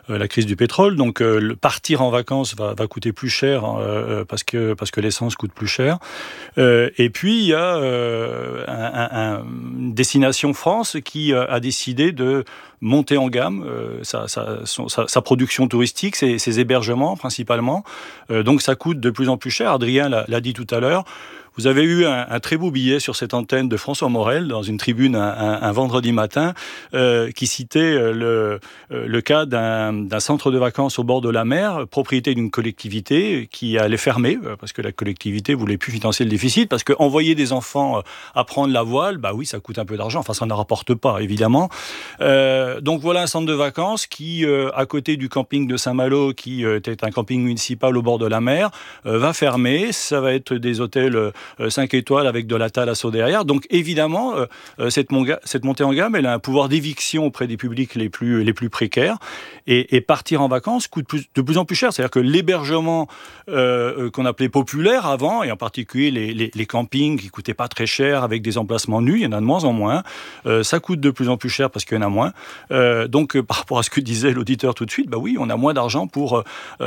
la crise du pétrole. Donc, partir en vacances va coûter plus cher parce que l'essence coûte plus cher. Et puis, il y a une destination France qui a décidé de monter en gamme sa production touristique, ses hébergements principalement. Donc, ça coûte de plus en plus cher. Adrien l'a dit tout à l'heure. Vous avez eu un très beau billet sur cette antenne de François Morel dans une tribune un vendredi matin qui citait le cas d'un centre de vacances au bord de la mer, propriété d'une collectivité qui allait fermer parce que la collectivité voulait plus financer le déficit, parce qu'envoyer des enfants apprendre la voile, bah oui, ça coûte un peu d'argent. Enfin, ça ne rapporte pas, évidemment. Donc voilà un centre de vacances qui, à côté du camping de Saint-Malo, qui était un camping municipal au bord de la mer, va fermer. Ça va être des hôtels 5 étoiles avec de la thalasso derrière. Donc évidemment, cette montée en gamme, elle a un pouvoir d'éviction auprès des publics les plus précaires. Et partir en vacances coûte de plus en plus cher. C'est-à-dire que l'hébergement qu'on appelait populaire avant, et en particulier les campings qui coûtaient pas très cher avec des emplacements nus, il y en a de moins en moins. Ça coûte de plus en plus cher parce qu'il y en a moins. Donc par rapport à ce que disait l'auditeur tout de suite, bah oui, on a moins d'argent pour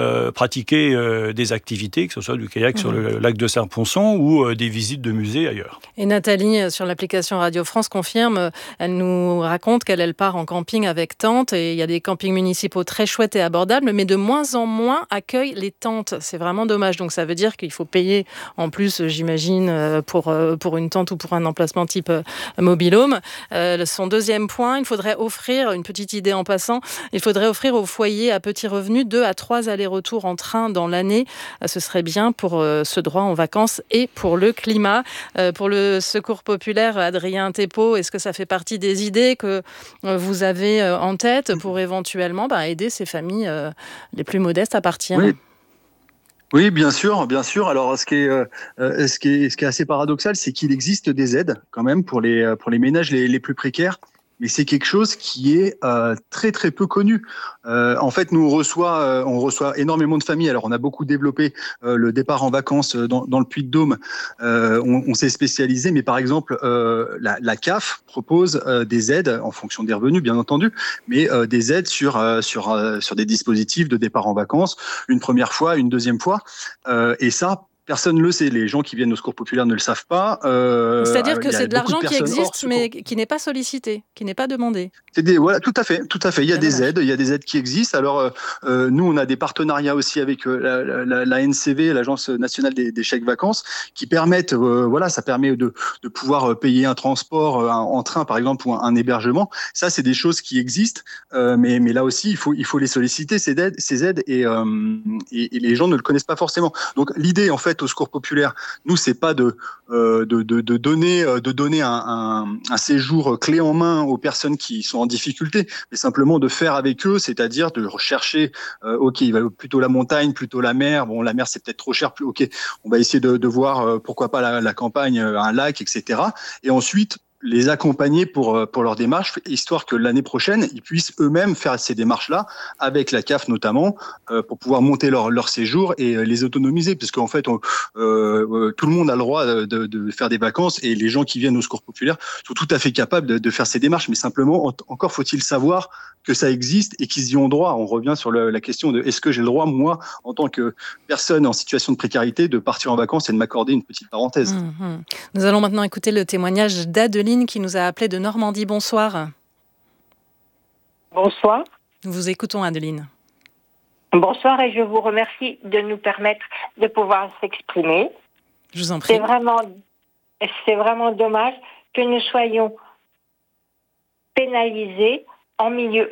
pratiquer des activités, que ce soit du kayak sur le lac de Serponçon ou des visites de musées ailleurs. Et Nathalie, sur l'application Radio France, confirme, elle nous raconte qu'elle part en camping avec tente, et il y a des campings municipaux très chouettes et abordables, mais de moins en moins accueillent les tentes. C'est vraiment dommage. Donc ça veut dire qu'il faut payer en plus, j'imagine, pour une tente ou pour un emplacement type mobil-home. Son deuxième point, il faudrait offrir, une petite idée en passant, il faudrait offrir aux foyers à petits revenus 2 à 3 allers-retours en train dans l'année. Ce serait bien pour ce droit en vacances et pour le climat. Pour le Secours populaire, Adrien Thépaut, est-ce que ça fait partie des idées que vous avez en tête pour éventuellement aider ces familles les plus modestes à partir ? Oui, bien sûr, bien sûr. Alors, ce qui est assez paradoxal, c'est qu'il existe des aides quand même pour les ménages les plus précaires. Mais c'est quelque chose qui est très très peu connu. En fait, nous on reçoit énormément de familles. Alors on a beaucoup développé le départ en vacances dans le Puy-de-Dôme. On s'est spécialisé, mais par exemple la CAF propose des aides en fonction des revenus, bien entendu, mais des aides sur des dispositifs de départ en vacances, une première fois, une deuxième fois, et ça. Personne ne le sait. Les gens qui viennent au Secours populaire ne le savent pas. C'est-à-dire que c'est de l'argent qui existe, mais qui n'est pas sollicité, qui n'est pas demandé. Voilà, tout à fait. Il y a des aides qui existent. Alors, nous, on a des partenariats aussi avec la NCV, l'Agence nationale des chèques vacances, qui permettent, ça permet de pouvoir payer un transport en train, par exemple, ou un hébergement. Ça, c'est des choses qui existent, mais là aussi, il faut les solliciter, ces aides, et les gens ne le connaissent pas forcément. Donc, l'idée, en fait, au Secours populaire, nous, c'est pas de donner un séjour clé en main aux personnes qui sont en difficulté, mais simplement de faire avec eux, c'est-à-dire de rechercher, il va plutôt la montagne, plutôt la mer. Bon, la mer, c'est peut-être trop cher. On va essayer de voir pourquoi pas la campagne, un lac, etc. Et ensuite, les accompagner pour leur démarche, histoire que l'année prochaine, ils puissent eux-mêmes faire ces démarches-là, avec la CAF notamment, pour pouvoir monter leur séjour et les autonomiser. Parce qu'en fait, tout le monde a le droit de faire des vacances, et les gens qui viennent au Secours populaire sont tout à fait capables de faire ces démarches. Mais simplement, encore faut-il savoir que ça existe et qu'ils y ont droit. On revient sur la question de est-ce que j'ai le droit, moi, en tant que personne en situation de précarité, de partir en vacances et de m'accorder une petite parenthèse. Nous allons maintenant écouter le témoignage d'Adeline qui nous a appelé de Normandie. Bonsoir. Bonsoir. Nous vous écoutons, Adeline. Bonsoir, et je vous remercie de nous permettre de pouvoir s'exprimer. Je vous en prie. C'est vraiment dommage que nous soyons pénalisés en milieu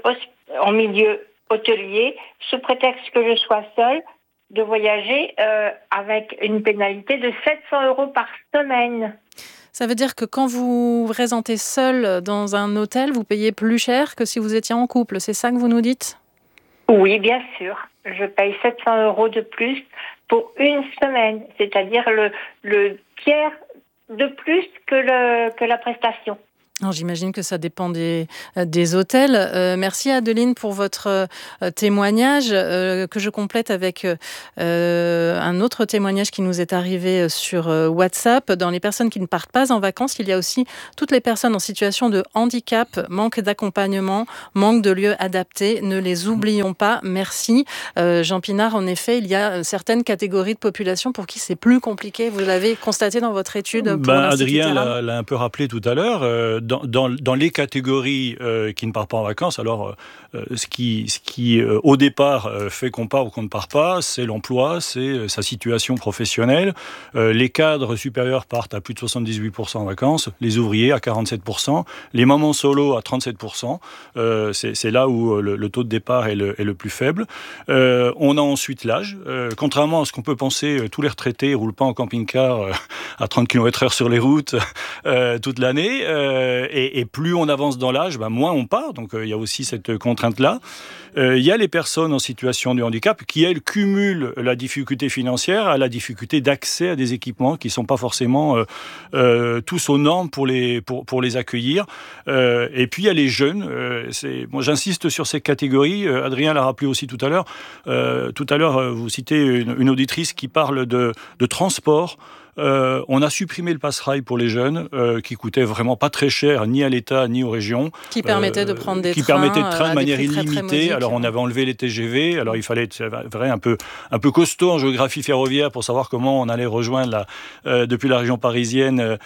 hôtelier, sous prétexte que je sois seule, de voyager avec une pénalité de 700 € par semaine. Ça veut dire que quand vous vous présentez seul dans un hôtel, vous payez plus cher que si vous étiez en couple. C'est ça que vous nous dites ? Oui, bien sûr. Je paye 700 € de plus pour une semaine, c'est-à-dire le tiers de plus que la prestation. Alors, j'imagine que ça dépend des hôtels. Merci Adeline pour votre témoignage que je complète avec un autre témoignage qui nous est arrivé sur WhatsApp. Dans les personnes qui ne partent pas en vacances, il y a aussi toutes les personnes en situation de handicap, manque d'accompagnement, manque de lieux adaptés. Ne les oublions pas. Merci. Jean Pinard, en effet, il y a certaines catégories de population pour qui c'est plus compliqué. Vous l'avez constaté dans votre étude pour l'Institut Adrien Terram. l'a un peu rappelé tout à l'heure. Dans les catégories qui ne partent pas en vacances, alors ce qui au départ fait qu'on part ou qu'on ne part pas, c'est l'emploi, c'est sa situation professionnelle. Les cadres supérieurs partent à plus de 78% en vacances, les ouvriers à 47%, les mamans solo à 37%. C'est là où le taux de départ est le plus faible. On a ensuite l'âge. Contrairement à ce qu'on peut penser, tous les retraités ne roulent pas en camping-car à 30 km/h sur les routes toute l'année. Et plus on avance dans l'âge, moins on part. Donc il y a aussi cette contrainte-là. Il y a les personnes en situation de handicap qui, elles, cumulent la difficulté financière à la difficulté d'accès à des équipements qui ne sont pas forcément tous aux normes pour les accueillir. Et puis il y a les jeunes. Moi, j'insiste sur ces catégories. Adrien l'a rappelé aussi tout à l'heure. Vous citez une auditrice qui parle de transport. On a supprimé le passe-rail pour les jeunes, qui coûtait vraiment pas très cher, ni à l'État, ni aux régions. Qui permettait de prendre des trains. Qui permettait de train de manière très, illimitée. très modiques. Alors, on avait enlevé les TGV. Alors, il fallait être un peu costaud en géographie ferroviaire pour savoir comment on allait rejoindre depuis la région parisienne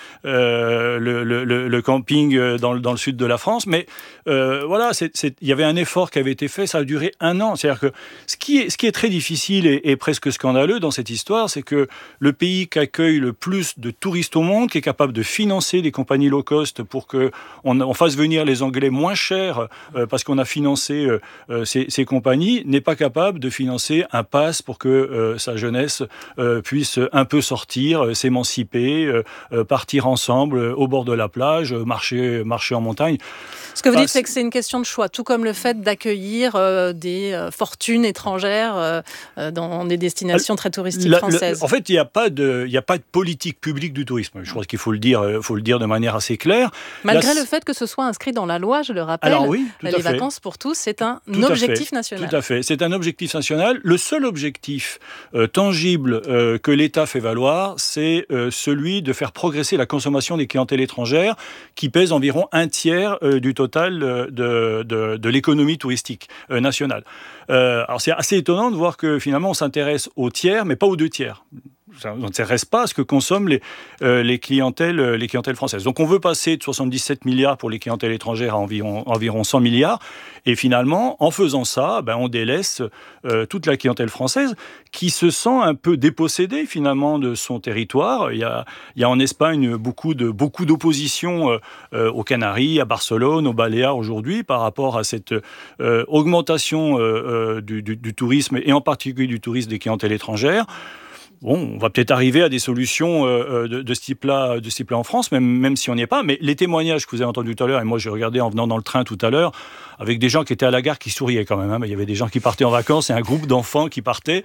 le camping dans le sud de la France. Mais voilà, il y avait un effort qui avait été fait. Ça a duré 1 an. C'est-à-dire que ce qui est très difficile et presque scandaleux dans cette histoire, c'est que le pays qu'accueille le plus de touristes au monde, qui est capable de financer des compagnies low cost pour qu'on fasse venir les Anglais moins chers parce qu'on a financé ces compagnies, n'est pas capable de financer un pass pour que sa jeunesse puisse un peu sortir, s'émanciper, partir ensemble au bord de la plage, marcher en montagne. Ce que vous dites, c'est que c'est une question de choix, tout comme le fait d'accueillir des fortunes étrangères dans des destinations très touristiques françaises. En fait, il n'y a pas de politique publique du tourisme. Je pense qu'il faut le dire de manière assez claire. Malgré le fait que ce soit inscrit dans la loi, je le rappelle, les vacances pour tous, c'est un objectif national. Tout à fait. C'est un objectif national. Le seul objectif tangible que l'État fait valoir, c'est celui de faire progresser la consommation des clientèles étrangères, qui pèse environ 1/3 du total de l'économie touristique nationale. Alors c'est assez étonnant de voir que finalement on s'intéresse aux tiers, mais pas aux 2 tiers. On ne s'intéresse pas à ce que consomment les clientèles françaises. Donc on veut passer de 77 milliards pour les clientèles étrangères à environ 100 milliards. Et finalement, en faisant ça, on délaisse toute la clientèle française qui se sent un peu dépossédée finalement de son territoire. Il y a en Espagne beaucoup d'opposition aux Canaries, à Barcelone, aux Baléares aujourd'hui par rapport à cette augmentation du tourisme et en particulier du tourisme des clientèles étrangères. Bon, on va peut-être arriver à des solutions de ce type-là en France, même si on n'y est pas. Mais les témoignages que vous avez entendus tout à l'heure, et moi j'ai regardé en venant dans le train tout à l'heure, avec des gens qui étaient à la gare qui souriaient quand même. Il y avait des gens qui partaient en vacances et un groupe d'enfants qui partaient.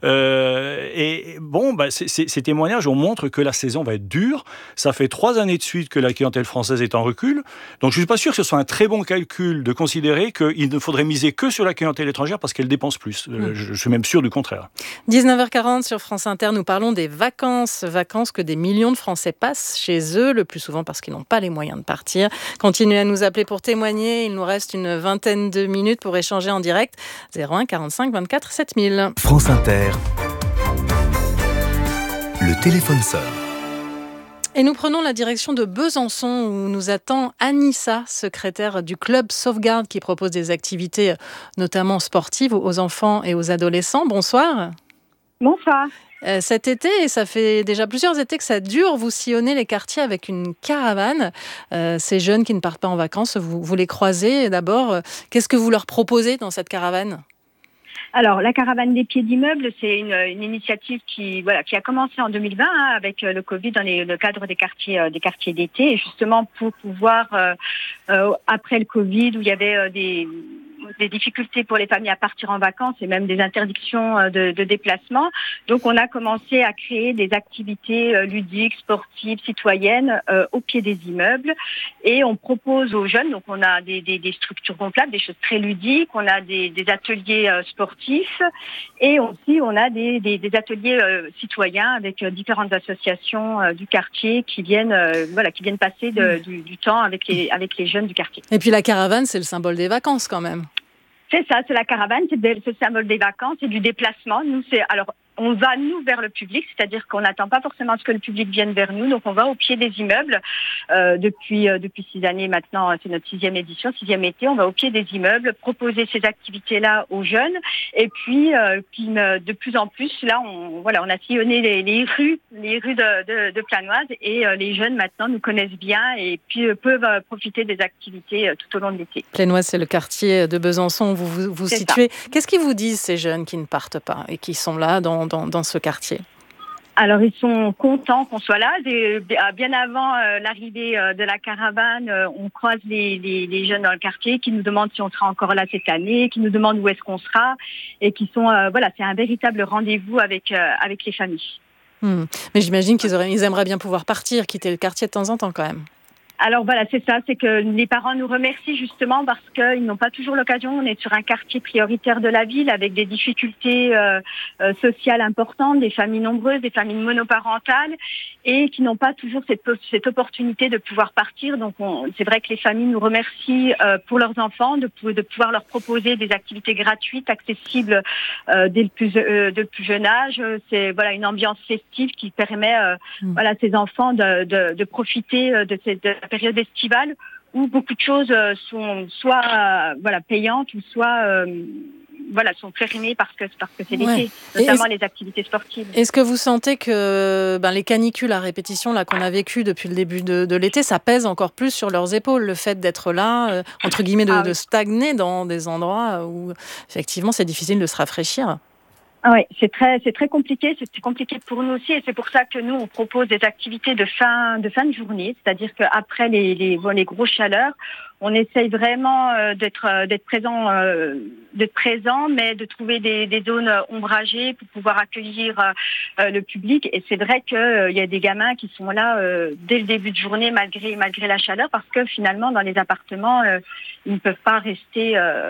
Ces témoignages, on montre que la saison va être dure. Ça fait 3 années de suite que la clientèle française est en recul. Donc je ne suis pas sûr que ce soit un très bon calcul de considérer qu'il ne faudrait miser que sur la clientèle étrangère parce qu'elle dépense plus. Je suis même sûr du contraire. 19h40 sur France Inter. Nous parlons des vacances que des millions de Français passent chez eux, le plus souvent parce qu'ils n'ont pas les moyens de partir. Continuez à nous appeler pour témoigner. Il nous reste une vingtaine de minutes pour échanger en direct. 01 45 24 7000. France Inter. Le téléphone sonne. Et nous prenons la direction de Besançon où nous attend Anissa, secrétaire du club Sauvegarde qui propose des activités notamment sportives aux enfants et aux adolescents. Bonsoir. Bonsoir. Cet été, et ça fait déjà plusieurs étés que ça dure, vous sillonnez les quartiers avec une caravane. Ces jeunes qui ne partent pas en vacances, vous les croisez. D'abord, qu'est-ce que vous leur proposez dans cette caravane ? Alors, la caravane des pieds d'immeubles, c'est une initiative qui a commencé en 2020 avec le Covid dans le cadre des quartiers d'été, et justement pour pouvoir après le Covid où il y avait des difficultés pour les familles à partir en vacances et même des interdictions de déplacement. Donc on a commencé à créer des activités ludiques, sportives, citoyennes au pied des immeubles et on propose aux jeunes, donc on a des structures gonflables, des choses très ludiques, on a des ateliers sportifs et aussi on a des ateliers citoyens avec différentes associations du quartier qui viennent passer du temps avec les jeunes du quartier. Et puis la caravane, c'est le symbole des vacances quand même. C'est ça, c'est la caravane, c'est le symbole des vacances et du déplacement. On va, nous, vers le public, c'est-à-dire qu'on n'attend pas forcément à ce que le public vienne vers nous. Donc, on va au pied des immeubles. Depuis 6 années maintenant, c'est notre 6e édition, 6e été. On va au pied des immeubles, proposer ces activités-là aux jeunes. Et puis, de plus en plus, là, on a sillonné les rues de Planoise. Et les jeunes, maintenant, nous connaissent bien et puis peuvent profiter des activités tout au long de l'été. Planoise, c'est le quartier de Besançon où vous situez. Ça. Qu'est-ce qu'ils vous disent, ces jeunes qui ne partent pas et qui sont là dans ce quartier? Alors, ils sont contents qu'on soit là. Bien avant l'arrivée de la caravane, on croise les jeunes dans le quartier qui nous demandent si on sera encore là cette année, qui nous demandent où est-ce qu'on sera et qui sont, c'est un véritable rendez-vous avec les familles. Mais j'imagine qu'ils aimeraient bien pouvoir partir, quitter le quartier de temps en temps quand même. Alors voilà, c'est ça, c'est que les parents nous remercient justement parce qu'ils n'ont pas toujours l'occasion. On est sur un quartier prioritaire de la ville avec des difficultés sociales importantes, des familles nombreuses, des familles monoparentales et qui n'ont pas toujours cette opportunité de pouvoir partir. Donc c'est vrai que les familles nous remercient pour leurs enfants, de pouvoir leur proposer des activités gratuites, accessibles dès le plus jeune âge. C'est une ambiance festive qui permet à ces enfants de profiter de la période estivale où beaucoup de choses sont soit payantes ou soit sont périmées parce que c'est l'été, notamment les activités sportives. Est-ce que vous sentez que les canicules à répétition là qu'on a vécues depuis le début de l'été, ça pèse encore plus sur leurs épaules, le fait d'être là, entre guillemets, de stagner dans des endroits où effectivement c'est difficile de se rafraîchir? Oui, c'est très compliqué. C'est compliqué pour nous aussi, et c'est pour ça que nous on propose des activités de fin de journée, c'est-à-dire qu'après les grosses chaleurs, on essaye vraiment d'être présent, mais de trouver des zones ombragées pour pouvoir accueillir le public. Et c'est vrai qu'il y a des gamins qui sont là dès le début de journée malgré la chaleur, parce que finalement dans les appartements ils ne peuvent pas rester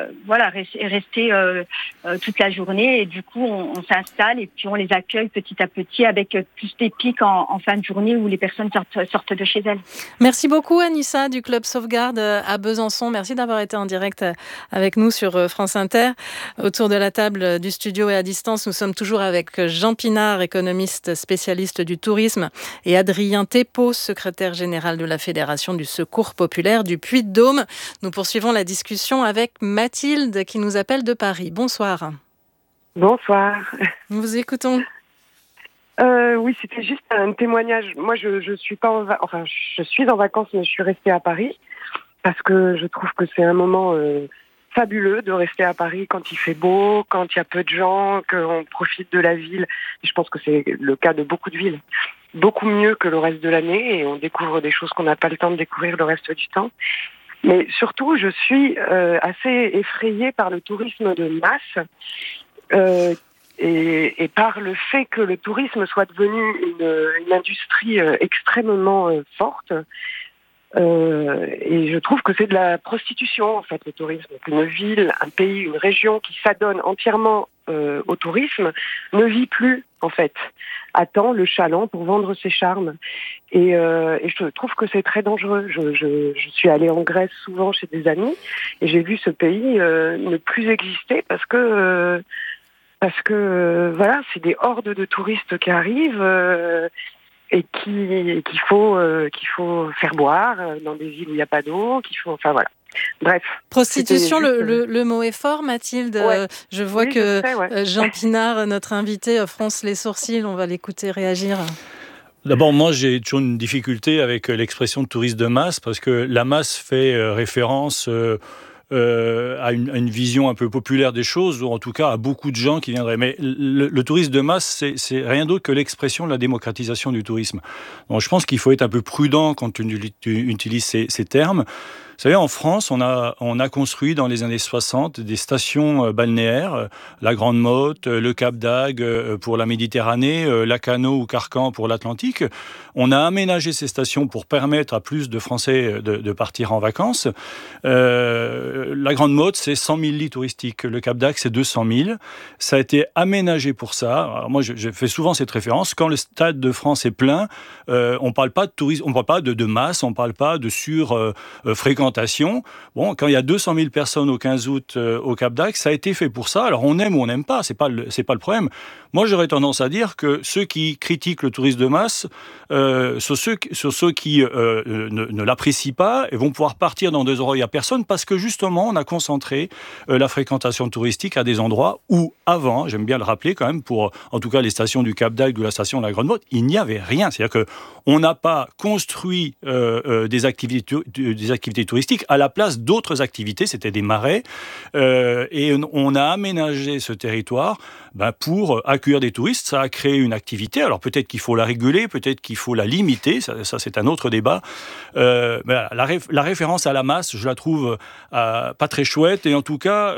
toute la journée, et du coup on s'installe et puis on les accueille petit à petit avec plus des pics en fin de journée où les personnes sortent de chez elles. Merci beaucoup Anissa du Club Sauvegarde à Besançon. Merci d'avoir été en direct avec nous sur France Inter. Autour de la table du studio et à distance, nous sommes toujours avec Jean Pinard, économiste spécialiste du tourisme, et Adrien Thépaut, secrétaire général de la Fédération du Secours populaire du Puy-de-Dôme. Nous poursuivons la discussion avec Mathilde qui nous appelle de Paris. Bonsoir. Bonsoir. Nous vous écoutons. Oui, c'était juste un témoignage. Moi, je suis pas je suis en vacances, mais je suis restée à Paris parce que je trouve que c'est un moment fabuleux de rester à Paris quand il fait beau, quand il y a peu de gens, qu'on profite de la ville. Et je pense que c'est le cas de beaucoup de villes, beaucoup mieux que le reste de l'année, et on découvre des choses qu'on n'a pas le temps de découvrir le reste du temps. Mais surtout, je suis assez effrayée par le tourisme de masse. Et par le fait que le tourisme soit devenu une industrie extrêmement forte. Et je trouve que c'est de la prostitution, en fait, le tourisme. Une ville, un pays, une région qui s'adonne entièrement au tourisme ne vit plus, en fait. Attend le chaland pour vendre ses charmes. Et je trouve que c'est très dangereux. Je suis allée en Grèce souvent chez des amis et j'ai vu ce pays ne plus exister parce que c'est des hordes de touristes qui arrivent et qu'il faut faire boire dans des villes où il n'y a pas d'eau, Bref. Prostitution, le mot est fort, Mathilde. Ouais. Je vois Jean Pinard, notre invité, fronce les sourcils. On va l'écouter réagir. D'abord, moi, j'ai toujours une difficulté avec l'expression de touriste de masse, parce que la masse fait référence à une vision un peu populaire des choses, ou en tout cas à beaucoup de gens qui viendraient. Mais le tourisme de masse, c'est rien d'autre que l'expression de la démocratisation du tourisme. Donc je pense qu'il faut être un peu prudent quand tu utilises ces termes. savez, en France, on a construit dans les années 60 des stations balnéaires, la Grande Motte, le Cap d'Agde pour la Méditerranée, Lacanau ou Carcan pour l'Atlantique. On a aménagé ces stations pour permettre à plus de Français de partir en vacances. La Grande Motte, c'est 100 000 lits touristiques. Le Cap d'Agde, c'est 200 000. Ça a été aménagé pour ça. Alors moi, je fais souvent cette référence. Quand le Stade de France est plein, on ne parle pas de tourisme, on ne parle pas de masse, on ne parle pas de fréquentation. Bon, quand il y a 200 000 personnes au 15 août au Cap d'Agde, ça a été fait pour ça. Alors on aime ou on n'aime pas, c'est pas le problème. Moi, j'aurais tendance à dire que ceux qui critiquent le tourisme de masse sont ceux qui ne l'apprécient pas et vont pouvoir partir dans des endroits où il n'y a personne parce que justement, on a concentré la fréquentation touristique à des endroits où avant, j'aime bien le rappeler quand même, pour en tout cas les stations du Cap d'Agde ou la station de la Grande Motte, il n'y avait rien. C'est-à-dire qu'on n'a pas construit des activités touristiques à la place d'autres activités, c'était des marais, et on a aménagé ce territoire pour accueillir des touristes. Ça a créé une activité, alors peut-être qu'il faut la réguler, peut-être qu'il faut la limiter, ça c'est un autre débat. La référence à la masse, je la trouve pas très chouette, et en tout cas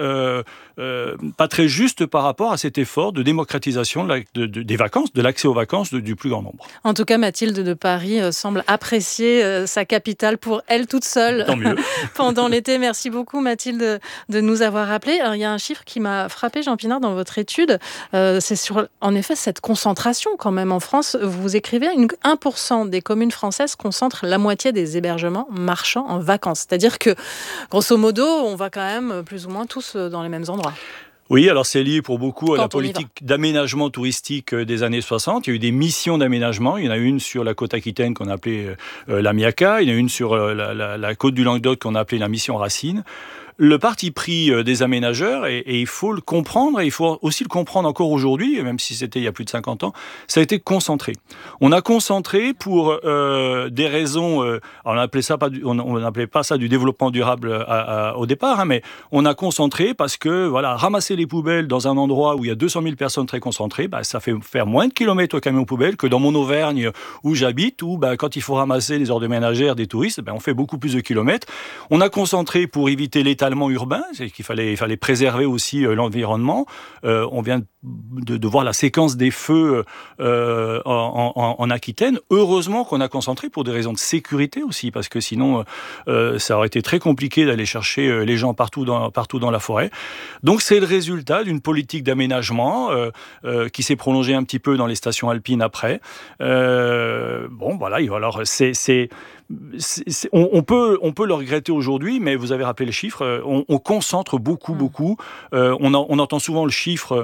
pas très juste par rapport à cet effort de démocratisation des vacances, de l'accès aux vacances du plus grand nombre. En tout cas, Mathilde de Paris semble apprécier sa capitale pour elle toute seule. Tant mieux. Pendant l'été. Merci beaucoup Mathilde de nous avoir rappelé. Alors, il y a un chiffre qui m'a frappé, Jean Pinard, dans votre étude. C'est sur, en effet, cette concentration quand même en France. Vous écrivez 1% des communes françaises concentrent la moitié des hébergements marchands en vacances. C'est-à-dire que, grosso modo, on va quand même plus ou moins tous dans les mêmes endroits. Oui, alors c'est lié pour beaucoup à la politique d'aménagement touristique des années 60. Il y a eu des missions d'aménagement. Il y en a une sur la côte aquitaine qu'on a appelée la Miaca. Il y en a une sur la côte du Languedoc qu'on a appelée la mission Racine. Le parti pris des aménageurs, et il faut le comprendre, et il faut aussi le comprendre encore aujourd'hui, même si c'était il y a plus de 50 ans, ça a été concentré. On a concentré pour des raisons, on n'appelait pas ça du développement durable au départ, mais on a concentré parce que ramasser les poubelles dans un endroit où il y a 200 000 personnes très concentrées, ça fait faire moins de kilomètres au camion poubelle que dans mon Auvergne où j'habite, où quand il faut ramasser les ordures ménagères des touristes, on fait beaucoup plus de kilomètres. On a concentré pour éviter l'étalement urbain, c'est qu'il fallait préserver aussi l'environnement. On vient de voir la séquence des feux en Aquitaine. Heureusement qu'on a concentré pour des raisons de sécurité aussi, parce que sinon ça aurait été très compliqué d'aller chercher les gens partout dans la forêt. Donc c'est le résultat d'une politique d'aménagement qui s'est prolongée un petit peu dans les stations alpines après. Alors on peut le regretter aujourd'hui, mais vous avez rappelé le chiffre, on concentre beaucoup. On entend souvent le chiffre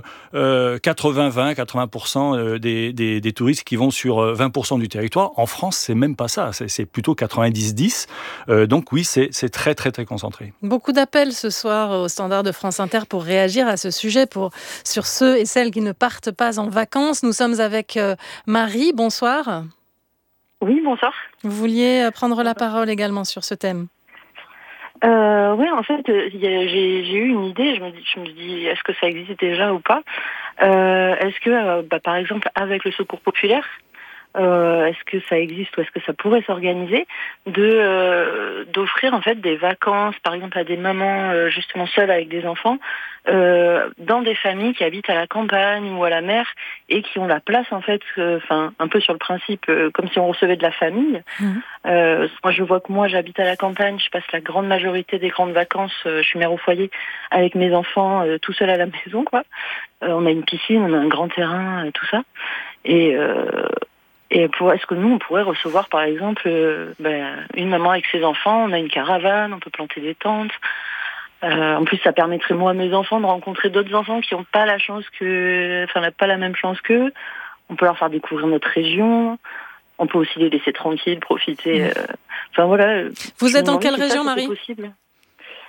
80% des touristes qui vont sur 20% du territoire. En France, c'est même pas ça, c'est plutôt 90-10. Donc oui, c'est très concentré. Beaucoup d'appels ce soir au standard de France Inter pour réagir à ce sujet, sur ceux et celles qui ne partent pas en vacances. Nous sommes avec Marie, bonsoir. Oui, bonsoir. Vous vouliez prendre la parole également sur ce thème? Oui, en fait, j'ai eu une idée. Je me dis, est-ce que ça existe déjà ou pas? Est-ce que, par exemple, avec le Secours populaire, est-ce que ça existe ou est-ce que ça pourrait s'organiser d'offrir en fait des vacances, par exemple, à des mamans justement seules avec des enfants, dans des familles qui habitent à la campagne ou à la mer et qui ont la place en fait, un peu sur le principe comme si on recevait de la famille. Moi, je vois que j'habite à la campagne, je passe la grande majorité des grandes vacances, je suis mère au foyer avec mes enfants tout seul à la maison, quoi. On a une piscine, on a un grand terrain, tout ça. Et est-ce que nous, on pourrait recevoir, par exemple, une maman avec ses enfants, on a une caravane, on peut planter des tentes. En plus, ça permettrait, moi, à mes enfants, de rencontrer d'autres enfants qui n'ont pas pas la même chance qu'eux. On peut leur faire découvrir notre région. On peut aussi les laisser tranquilles, profiter. Vous êtes dans quelle région, Marie?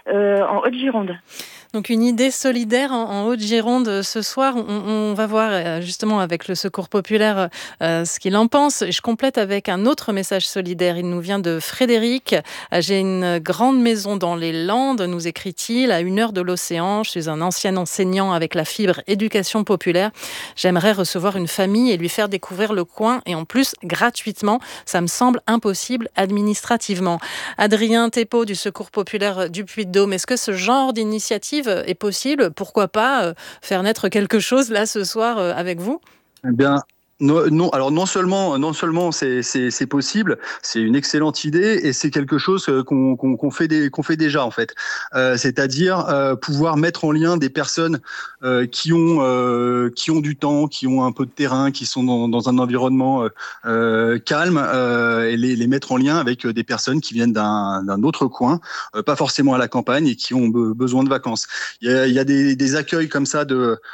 en Haute-Gironde. Donc une idée solidaire en Haute-Gironde ce soir. On va voir justement avec le Secours populaire ce qu'il en pense. Je complète avec un autre message solidaire. Il nous vient de Frédéric. J'ai une grande maison dans les Landes, nous écrit-il, à 1 heure de l'océan. Je suis un ancien enseignant avec la fibre éducation populaire. J'aimerais recevoir une famille et lui faire découvrir le coin et en plus gratuitement. Ça me semble impossible administrativement. Adrien Thépeau du Secours populaire du Puy-de-Dôme. Est-ce que ce genre d'initiative est possible? Pourquoi pas faire naître quelque chose là ce soir avec vous? Eh bien, non. Alors non seulement c'est possible, c'est une excellente idée et c'est quelque chose qu'on fait déjà en fait. C'est-à-dire pouvoir mettre en lien des personnes qui ont du temps, qui ont un peu de terrain, qui sont dans un environnement calme et les mettre en lien avec des personnes qui viennent d'un autre coin, pas forcément à la campagne et qui ont besoin de vacances. Il y a des accueils comme ça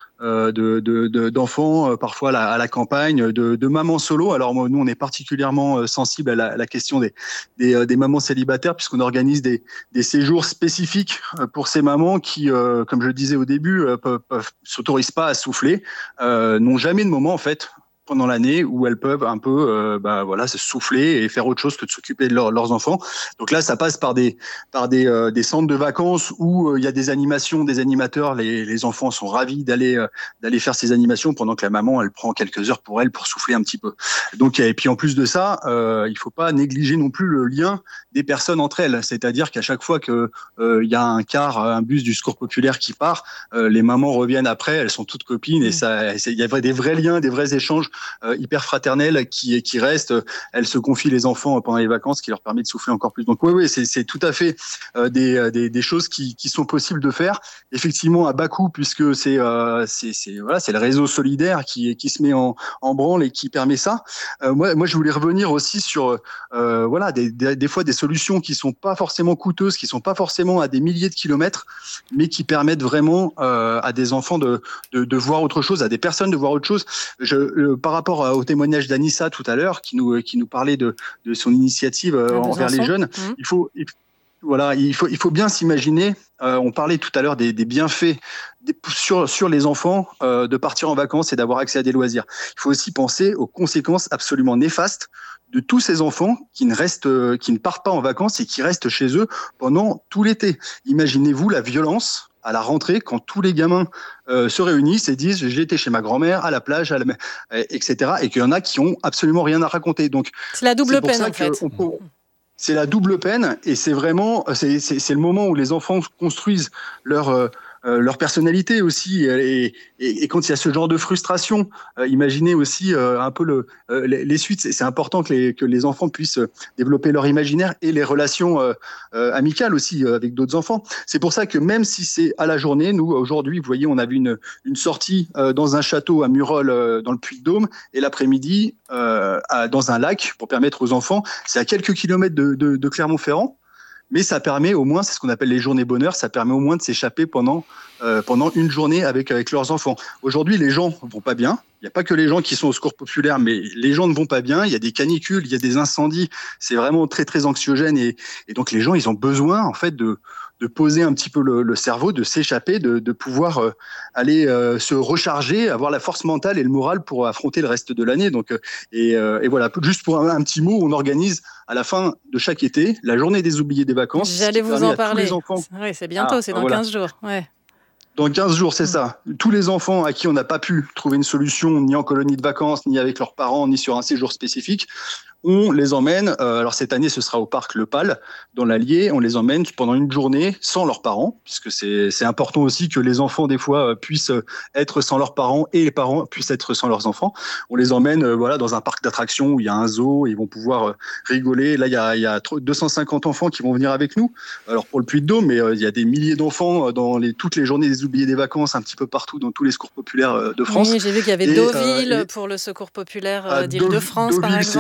d'enfants parfois à la campagne, de mamans solo. Alors nous on est particulièrement sensible à la question des mamans célibataires puisqu'on organise des séjours spécifiques pour ces mamans qui, comme je le disais au début, s'autorisent pas à souffler, n'ont jamais de moment en fait pendant l'année où elles peuvent un peu se souffler et faire autre chose que de s'occuper de leurs enfants. Donc là, ça passe par des centres de vacances où il y a des animations, des animateurs. Les enfants sont ravis d'aller faire ces animations pendant que la maman, elle prend quelques heures pour elle pour souffler un petit peu. Donc et puis en plus de ça, il faut pas négliger non plus le lien des personnes entre elles. C'est-à-dire qu'à chaque fois que il y a un bus du Secours populaire qui part, les mamans reviennent après, elles sont toutes copines et il y a des vrais liens, des vrais échanges hyper fraternelles qui restent. Elles se confient les enfants pendant les vacances, qui leur permet de souffler encore plus. Donc oui, c'est tout à fait des choses qui sont possibles de faire. Effectivement à bas coût puisque c'est le réseau solidaire qui se met en branle et qui permet ça. Moi je voulais revenir aussi sur des fois des solutions qui sont pas forcément coûteuses, qui sont pas forcément à des milliers de kilomètres, mais qui permettent vraiment à des enfants de voir autre chose, à des personnes de voir autre chose. Par rapport au témoignage d'Anissa tout à l'heure, qui nous parlait de son initiative envers les jeunes, il faut bien s'imaginer. On parlait tout à l'heure des bienfaits sur les enfants de partir en vacances et d'avoir accès à des loisirs. Il faut aussi penser aux conséquences absolument néfastes de tous ces enfants qui ne partent pas en vacances et qui restent chez eux pendant tout l'été. Imaginez-vous la violence à la rentrée, quand tous les gamins se réunissent et disent j'ai été chez ma grand-mère, à la plage, etc. Et qu'il y en a qui ont absolument rien à raconter. Donc c'est la double peine en fait. C'est la double peine et c'est vraiment c'est le moment où les enfants construisent leur personnalité aussi et quand il y a ce genre de frustration, imaginez aussi un peu les suites. C'est important que les enfants puissent développer leur imaginaire et les relations amicales aussi avec d'autres enfants. C'est pour ça que même si c'est à la journée, nous aujourd'hui, vous voyez, on a vu une sortie dans un château à Murol dans le Puy-de-Dôme et l'après-midi dans un lac pour permettre aux enfants. C'est à quelques kilomètres de Clermont-Ferrand. Mais ça permet au moins, c'est ce qu'on appelle les journées bonheur, ça permet au moins de s'échapper pendant une journée avec leurs enfants. Aujourd'hui, les gens vont pas bien. Il n'y a pas que les gens qui sont au Secours populaire, mais les gens ne vont pas bien. Il y a des canicules, il y a des incendies. C'est vraiment très, très anxiogène. Et donc, les gens, ils ont besoin, en fait, de poser un petit peu le cerveau, de s'échapper, de pouvoir aller se recharger, avoir la force mentale et le moral pour affronter le reste de l'année. Donc, et voilà, juste pour un petit mot, on organise à la fin de chaque été la journée des oubliés des vacances. J'allais vous en parler. Oui, c'est bientôt, c'est dans 15 jours. Ouais. Dans 15 jours, c'est ça. Tous les enfants à qui on n'a pas pu trouver une solution, ni en colonie de vacances, ni avec leurs parents, ni sur un séjour spécifique, on les emmène, alors cette année ce sera au parc Le Pal, dans l'Allier, on les emmène pendant une journée sans leurs parents, puisque c'est important aussi que les enfants des fois puissent être sans leurs parents et les parents puissent être sans leurs enfants. On les emmène dans un parc d'attractions où il y a un zoo, ils vont pouvoir rigoler. Là il y a 250 enfants qui vont venir avec nous, alors pour le Puy-de-Dôme, mais il y a des milliers d'enfants dans toutes les journées des oubliés des vacances, un petit peu partout dans tous les secours populaires de France. Oui, j'ai vu qu'il y avait Deauville pour le secours populaire d'Île-de-France par exemple. C'est énorme.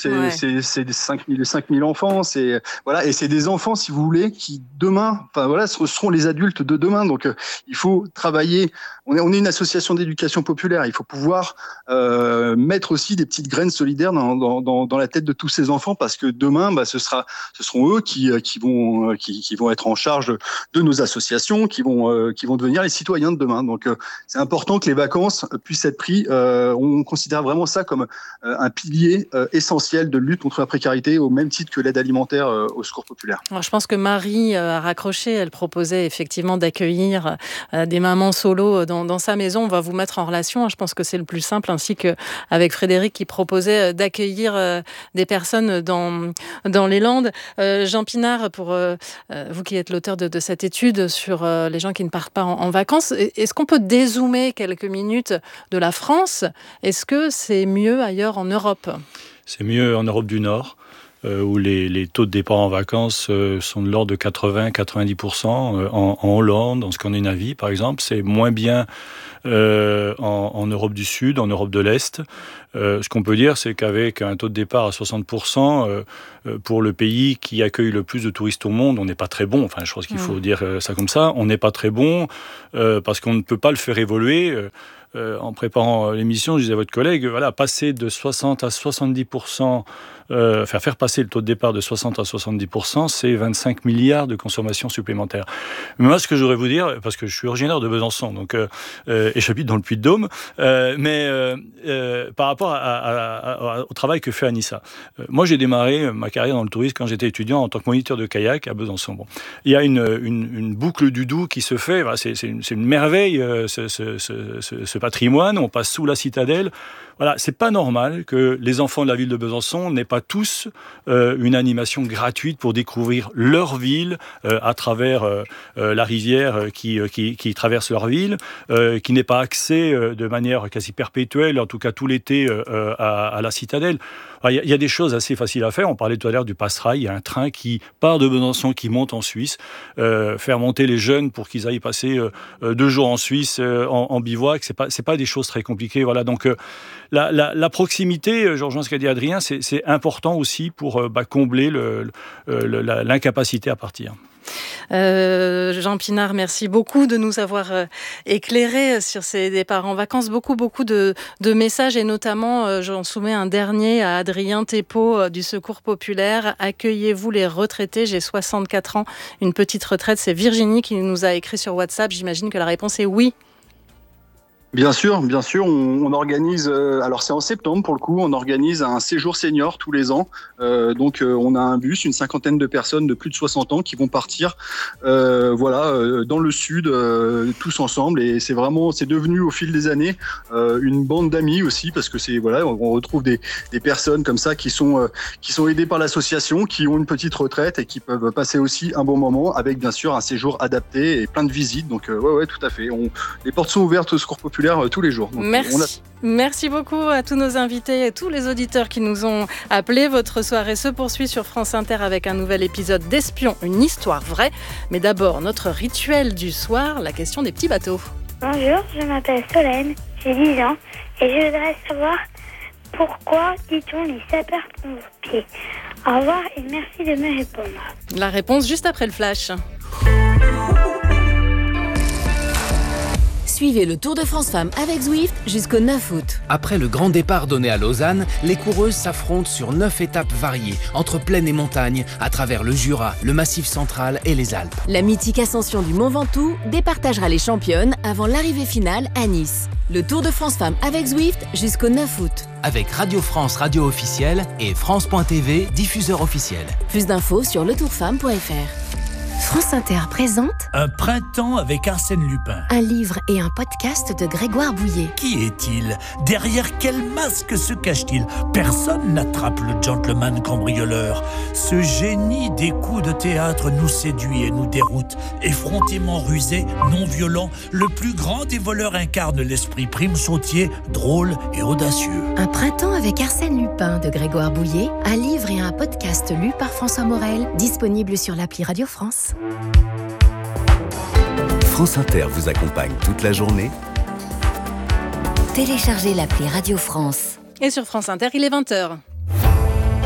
c'est des 5 000 enfants, voilà, et c'est des enfants, si vous voulez, qui demain, seront les adultes de demain. Donc, il faut travailler. On est une association d'éducation populaire. Il faut pouvoir mettre aussi des petites graines solidaires dans la tête de tous ces enfants, parce que demain, ce seront eux qui vont être en charge de nos associations, qui vont devenir les citoyens de demain. Donc, c'est important que les vacances puissent être prises. On considère vraiment ça comme un pilier essentiel de lutte contre la précarité, au même titre que l'aide alimentaire au secours populaire. Alors, je pense que Marie a raccroché. Elle proposait effectivement d'accueillir des mamans solo dans sa maison. On va vous mettre en relation. Je pense que c'est le plus simple, ainsi qu'avec Frédéric qui proposait d'accueillir des personnes dans les Landes. Jean Pinard, pour vous qui êtes l'auteur de cette étude sur les gens qui ne partent pas en vacances, est-ce qu'on peut dézoomer quelques minutes de la France? Est-ce que c'est mieux ailleurs en Europe? C'est mieux en Europe du Nord, où les taux de départ en vacances sont de l'ordre de 80-90%. En Hollande, en Scandinavie, par exemple, c'est moins bien en Europe du Sud, en Europe de l'Est. Ce qu'on peut dire, c'est qu'avec un taux de départ à 60%, pour le pays qui accueille le plus de touristes au monde, on n'est pas très bon. Enfin, je pense qu'il faut dire ça comme ça. On n'est pas très bon parce qu'on ne peut pas le faire évoluer. En préparant l'émission, je disais à votre collègue, passer de 60 à 70%, faire passer le taux de départ de 60 à 70%, c'est 25 milliards de consommation supplémentaire. Mais moi, ce que je voudrais vous dire, parce que je suis originaire de Besançon, donc, et j'habite dans le Puy-de-Dôme, par rapport au travail que fait Anissa. Moi, j'ai démarré ma carrière dans le tourisme quand j'étais étudiant en tant que moniteur de kayak à Besançon. Bon. Il y a une boucle du Doubs qui se fait, c'est une merveille, ce patrimoine, on passe sous la citadelle. Voilà, c'est pas normal que les enfants de la ville de Besançon n'aient pas tous une animation gratuite pour découvrir leur ville à travers la rivière qui traverse leur ville, qui n'aient pas accès de manière quasi perpétuelle, en tout cas tout l'été, à la citadelle. Il y a des choses assez faciles à faire. On parlait tout à l'heure du Pass-Rail. Il y a un train qui part de Besançon, qui monte en Suisse. Faire monter les jeunes pour qu'ils aillent passer 2 jours en Suisse en bivouac, c'est pas des choses très compliquées. Voilà. Donc la proximité, je rejoins ce qu'a dit Adrien, c'est important aussi pour combler l'incapacité à partir. Jean Pinard, merci beaucoup de nous avoir éclairé sur ces départs en vacances. Beaucoup de messages, et notamment, j'en soumets un dernier à Adrien Thépeau du Secours Populaire. Accueillez-vous les retraités? J'ai 64 ans, une petite retraite. C'est Virginie qui nous a écrit sur WhatsApp. J'imagine que la réponse est oui. Bien sûr, on organise, alors c'est en septembre pour le coup, on organise un séjour senior tous les ans. Donc on a un bus, une 50aine de personnes de plus de 60 ans qui vont partir dans le sud tous ensemble, et c'est devenu au fil des années une bande d'amis aussi, parce que on retrouve des personnes comme ça qui sont aidées par l'association, qui ont une petite retraite et qui peuvent passer aussi un bon moment avec bien sûr un séjour adapté et plein de visites. Donc tout à fait. Les portes sont ouvertes au Secours Populaire tous les jours. Donc, Merci beaucoup à tous nos invités et tous les auditeurs qui nous ont appelés. Votre soirée se poursuit sur France Inter avec un nouvel épisode d'Espion, une histoire vraie. Mais d'abord, notre rituel du soir, la question des petits bateaux. Bonjour, je m'appelle Solène, j'ai 10 ans et je voudrais savoir pourquoi dit-on les sapeurs-pompiers. Au revoir et merci de me répondre. La réponse juste après le flash. Suivez le Tour de France Femmes avec Zwift jusqu'au 9 août. Après le grand départ donné à Lausanne, les coureuses s'affrontent sur 9 étapes variées, entre plaine et montagne, à travers le Jura, le Massif central et les Alpes. La mythique ascension du Mont Ventoux départagera les championnes avant l'arrivée finale à Nice. Le Tour de France Femmes avec Zwift jusqu'au 9 août. Avec Radio France, radio officielle, et France.tv, diffuseur officiel. Plus d'infos sur letourfemme.fr. France Inter présente Un printemps avec Arsène Lupin. Un livre et un podcast de Grégoire Bouillet. Qui est-il? Derrière quel masque se cache-t-il? Personne n'attrape le gentleman cambrioleur. Ce génie des coups de théâtre nous séduit et nous déroute. Effrontément rusé, non violent, le plus grand des voleurs incarne l'esprit Prime Sautier, drôle et audacieux. Un printemps avec Arsène Lupin de Grégoire Bouillet. Un livre et un podcast lu par François Morel, disponible sur l'appli Radio France. France Inter vous accompagne toute la journée. Téléchargez l'appli Radio France. Et sur France Inter, il est 20h.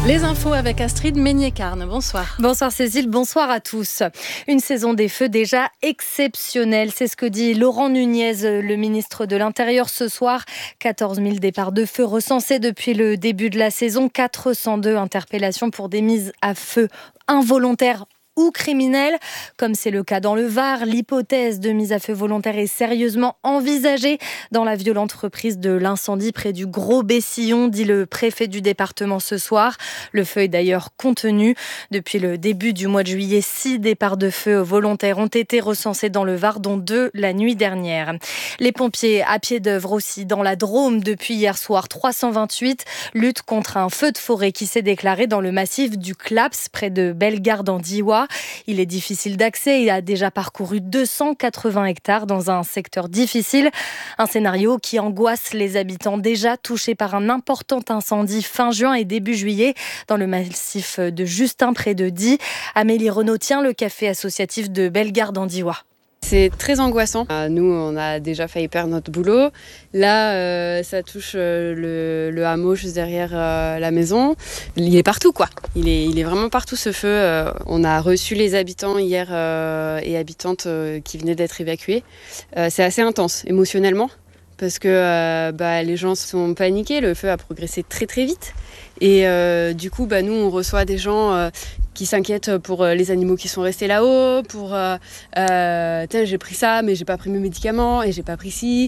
Les infos avec Astrid Meignet-Carne. Bonsoir. Bonsoir Cécile, bonsoir à tous. Une saison des feux déjà exceptionnelle, c'est ce que dit Laurent Nunez, le ministre de l'Intérieur ce soir. 14 000 départs de feu recensés depuis le début de la saison, 402 interpellations pour des mises à feu involontaires ou criminels, comme c'est le cas dans le Var. L'hypothèse de mise à feu volontaire est sérieusement envisagée dans la violente reprise de l'incendie près du Gros-Bessillon, dit le préfet du département ce soir. Le feu est d'ailleurs contenu. Depuis le début du mois de juillet, 6 départs de feu volontaires ont été recensés dans le Var, dont 2 la nuit dernière. Les pompiers à pied d'œuvre aussi dans la Drôme depuis hier soir. 328 luttent contre un feu de forêt qui s'est déclaré dans le massif du Claps, près de Bellegarde-en-Diois. Il est difficile d'accès et a déjà parcouru 280 hectares dans un secteur difficile. Un scénario qui angoisse les habitants déjà touchés par un important incendie fin juin et début juillet dans le massif de Justin près de Die. Amélie Renaud tient le café associatif de Bellegarde-en-Diois. C'est très angoissant. Nous, on a déjà failli perdre notre boulot. Là, ça touche le hameau juste derrière la maison. Il est partout, quoi. Il est vraiment partout, ce feu. On a reçu les habitants hier et habitantes qui venaient d'être évacués. C'est assez intense émotionnellement parce que les gens sont paniqués. Le feu a progressé très très vite. Et du coup, nous, on reçoit des gens qui s'inquiètent pour les animaux qui sont restés là-haut, pour j'ai pris ça mais j'ai pas pris mes médicaments et j'ai pas pris ci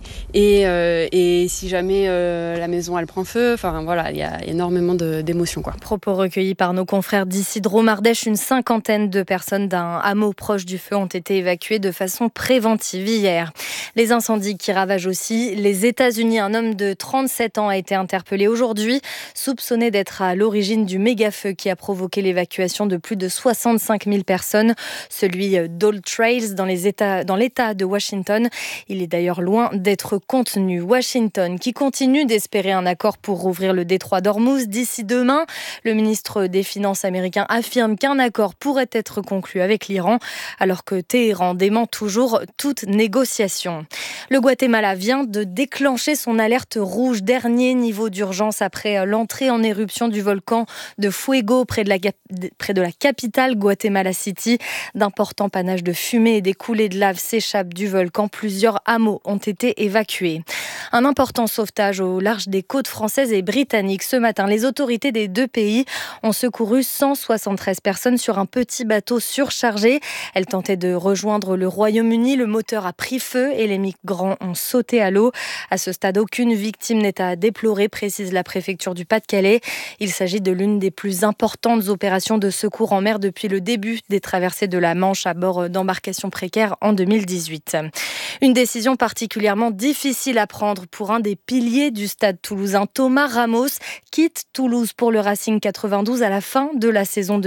et si jamais la maison elle prend feu, enfin voilà, il y a énormément d'émotions, quoi. Propos recueillis par nos confrères d'ici Drôme-Ardèche. Une cinquantaine de personnes d'un hameau proche du feu ont été évacuées de façon préventive hier. Les incendies qui ravagent aussi les États-Unis. Un homme de 37 ans a été interpellé aujourd'hui, soupçonné d'être à l'origine du méga-feu qui a provoqué l'évacuation de plus de 65 000 personnes, celui d'Old Trails dans l'État de Washington. Il est d'ailleurs loin d'être contenu. Washington qui continue d'espérer un accord pour rouvrir le détroit d'Ormuz d'ici demain. Le ministre des Finances américain affirme qu'un accord pourrait être conclu avec l'Iran, alors que Téhéran dément toujours toute négociation. Le Guatemala vient de déclencher son alerte rouge, dernier niveau d'urgence après l'entrée en éruption du volcan de Fuego près de la capitale Guatemala City. D'importants panaches de fumée et des coulées de lave s'échappent du volcan. Plusieurs hameaux ont été évacués. Un important sauvetage au large des côtes françaises et britanniques. Ce matin, les autorités des deux pays ont secouru 173 personnes sur un petit bateau surchargé. Elles tentaient de rejoindre le Royaume-Uni. Le moteur a pris feu et les migrants ont sauté à l'eau. À ce stade, aucune victime n'est à déplorer, précise la préfecture du Pas-de-Calais. Il s'agit de l'une des plus importantes opérations de secours en mer depuis le début des traversées de la Manche à bord d'embarcations précaires en 2018. Une décision particulièrement difficile à prendre pour un des piliers du stade toulousain. Thomas Ramos quitte Toulouse pour le Racing 92 à la fin de la saison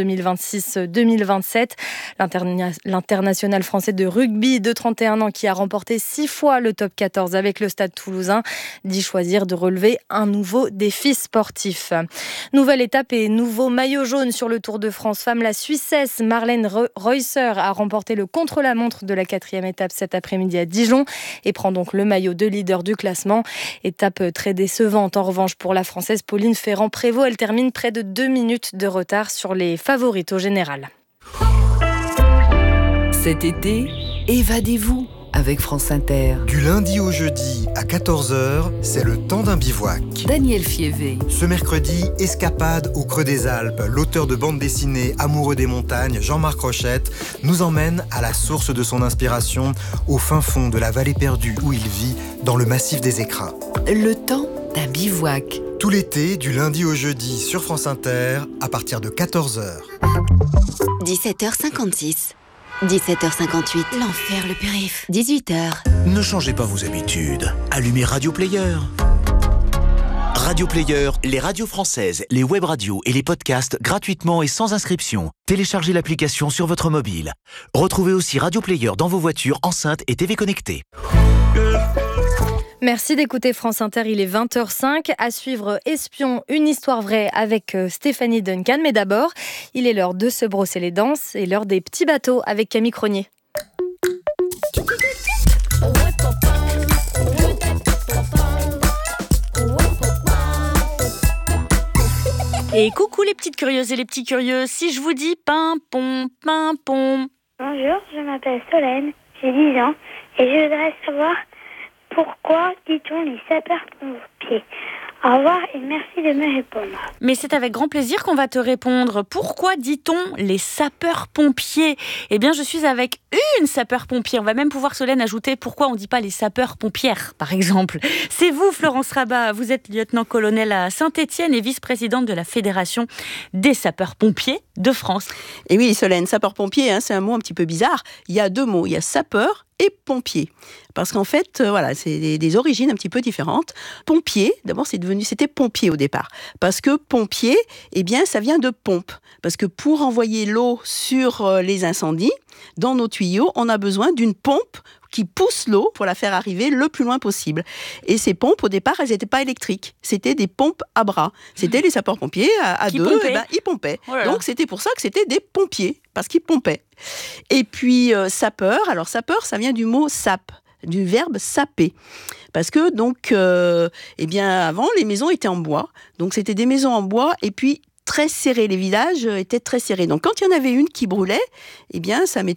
2026-2027. L'international français de rugby de 31 ans qui a remporté 6 fois le top 14 avec le stade toulousain dit choisir de relever un nouveau défi sportif. Nouvelle étape et nouveau maillot jaune sur le Tour de France Femmes. La Suissesse Marlène Reusser a remporté le contre-la-montre de la 4e étape cet après-midi à Dijon et prend donc le maillot de leader du classement. Étape très décevante en revanche pour la Française Pauline Ferrand-Prévot. Elle termine près de 2 minutes de retard sur les favorites au général. Cet été, évadez-vous avec France Inter. Du lundi au jeudi à 14h, c'est le temps d'un bivouac. Daniel Fievé. Ce mercredi, escapade au creux des Alpes. L'auteur de bande dessinée amoureux des montagnes, Jean-Marc Rochette, nous emmène à la source de son inspiration, au fin fond de la vallée perdue où il vit, dans le massif des Écrins. Le temps d'un bivouac. Tout l'été, du lundi au jeudi sur France Inter, à partir de 14h. 17h56. 17h58. L'enfer, le périph'. 18h. Ne changez pas vos habitudes. Allumez Radio Player. Radio Player, les radios françaises, les web radios et les podcasts gratuitement et sans inscription. Téléchargez l'application sur votre mobile. Retrouvez aussi Radio Player dans vos voitures, enceintes et TV connectées. Merci d'écouter France Inter, il est 20h05. À suivre Espion, une histoire vraie avec Stéphanie Duncan. Mais d'abord, il est l'heure de se brosser les dents et l'heure des petits bateaux avec Camille Cronier. Et coucou les petites curieuses et les petits curieux, si je vous dis pimpon, pimpon. Bonjour, je m'appelle Solène, j'ai 10 ans et je voudrais savoir pourquoi dit-on les sapeurs-pompiers. Au revoir et merci de me répondre. Mais c'est avec grand plaisir qu'on va te répondre. Pourquoi dit-on les sapeurs-pompiers ? Eh bien, je suis avec une sapeur-pompier. On va même pouvoir, Solène, ajouter pourquoi on ne dit pas les sapeurs-pompières, par exemple. C'est vous, Florence Rabat. Vous êtes lieutenant-colonel à Saint-Étienne et vice-présidente de la Fédération des sapeurs-pompiers de France. Et oui, Solène, sapeur-pompier, c'est un mot un petit peu bizarre. Il y a 2 mots. Il y a sapeur et pompier. Parce qu'en fait, c'est des origines un petit peu différentes. Pompier, d'abord, c'était pompier au départ. Parce que pompier, ça vient de pompe. Parce que pour envoyer l'eau sur les incendies, dans nos tuyaux, on a besoin d'une pompe qui pousse l'eau pour la faire arriver le plus loin possible. Et ces pompes, au départ, elles n'étaient pas électriques. C'était des pompes à bras. C'était les sapeurs-pompiers à 2, ils pompaient. Oh là là. Donc, c'était pour ça que c'était des pompiers, parce qu'ils pompaient. Et puis, sapeur, alors sapeur, ça vient du mot sape, du verbe saper. Parce que, donc, avant, les maisons étaient en bois. Donc, c'était des maisons en bois, et puis très serrées. Les villages étaient très serrés. Donc, quand il y en avait une qui brûlait, ça mettait